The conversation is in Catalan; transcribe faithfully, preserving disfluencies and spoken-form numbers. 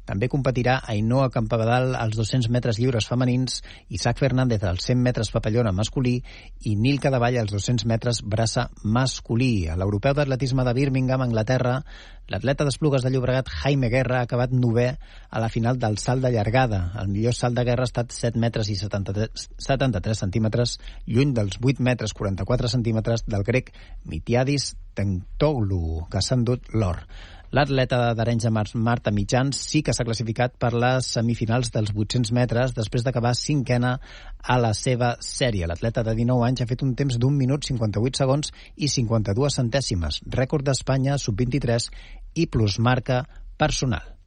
També competirà Ainhoa Campabadal als dos-cents metres lliures femenins, Isaac Fernández als cent metres papallona masculí i Nil Cadevall als dos-cents metres braça masculí. A l'Europeu d'Atletisme de Birmingham, Anglaterra, l'atleta d'Esplugues de Llobregat Jaime Guerra ha acabat novè a la final del salt de llargada. El millor salt de Guerra ha estat set metres i setanta-tres centímetres, lluny dels vuit metres quaranta-quatre centímetres del grec Mitiadis Tentoglou, que s'ha endut l'or. L'atleta d'Arenys de Mar, Marta Mitjans, sí que s'ha classificat per les semifinals dels vuit-cents metres després d'acabar cinquena a la seva sèrie. L'atleta de dinou anys ha fet un temps d'un minut cinquanta-vuit segons i cinquanta-dues centèsimes, rècord d'Espanya sub vint-i-tres i plusmarca personal.